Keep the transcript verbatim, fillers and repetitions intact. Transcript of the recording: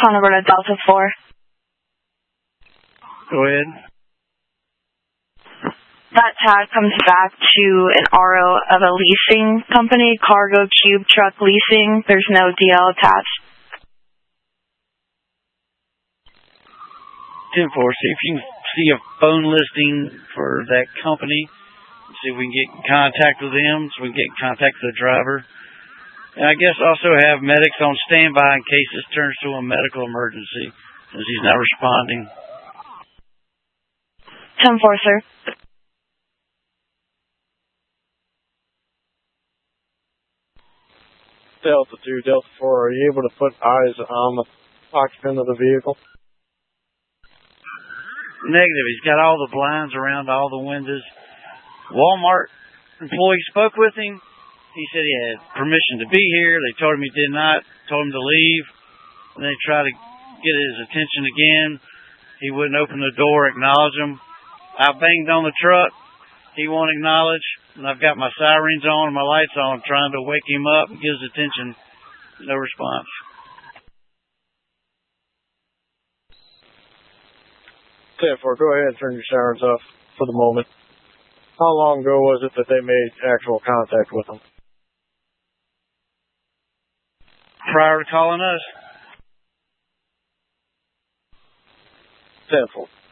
Con Roberta Delta four. Go ahead. That tag comes back to an R O of a leasing company, Cargo Cube Truck Leasing. There's no D L attached. ten four, see if you can see a phone listing for that company. See if we can get in contact with them so we can get in contact with the driver. And I guess also have medics on standby in case this turns to a medical emergency, since he's not responding. ten four, sir. Delta two, Delta four, are you able to put eyes on the occupant of the vehicle? Negative. He's got all the blinds around all the windows. Walmart employee spoke with him. He said he had permission to be here. They told him he did not, told him to leave. And they tried to get his attention again. He wouldn't open the door, acknowledge him. I banged on the truck. He won't acknowledge. And I've got my sirens on and my lights on, trying to wake him up and get his attention. No response. ten four, go ahead and turn your sirens off for the moment. How long ago was it that they made actual contact with them? Prior to calling us. ten four.